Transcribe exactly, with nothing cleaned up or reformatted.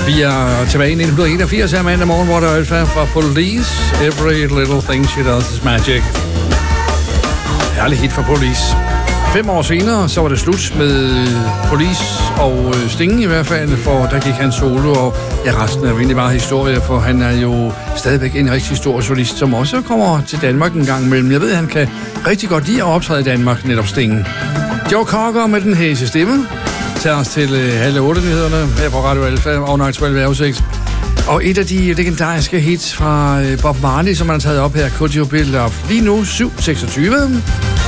Vi er tilbage i nitten enogfirs her mandag morgen, hvor der er alfa fra Police. Every little thing she does is magic. Herlig hit fra Police. Fem år senere, så var det slut med Police og Sting i hvert fald, for der gik han solo, og ja, resten er jo egentlig bare historie, for han er jo stadigvæk en rigtig stor solist, som også kommer til Danmark en gang imellem. Jeg ved, at han kan rigtig godt lide at optræde i Danmark, netop Sting. Joe Cocker med den hæse stemme tager os til øh, halv otte nyhederne her på Radio Alfa og en aktuel vejrudsigt. Og et af de legendariske hits fra øh, Bob Marley, som man har taget op her, Could You Build Up? Lige nu syv seksogtyve.